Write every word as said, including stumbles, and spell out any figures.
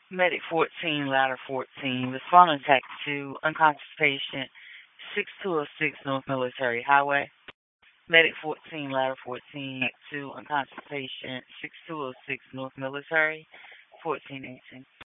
Medic fourteen, ladder fourteen, responding tech two, unconscious patient, six two zero six North Military Highway. Medic fourteen, ladder fourteen, tech two, unconscious patient, six two zero six North Military, fourteen eighteen.